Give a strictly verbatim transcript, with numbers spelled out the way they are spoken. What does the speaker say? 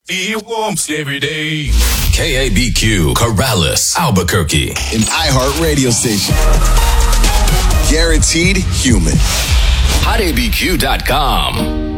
Feel warmth every day. K A B Q, Corrales, Albuquerque. An iHeart radio station. Guaranteed human. hot A B Q dot com.